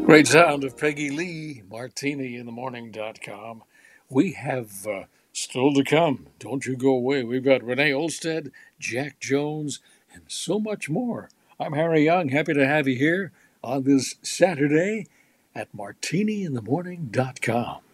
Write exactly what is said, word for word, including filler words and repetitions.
Great sound of Peggy Lee, martini in the morning dot com. We have uh, still to come. Don't you go away. We've got Renee Olstead, Jack Jones, and so much more. I'm Harry Young. Happy to have you here on this Saturday at martini in the morning dot com.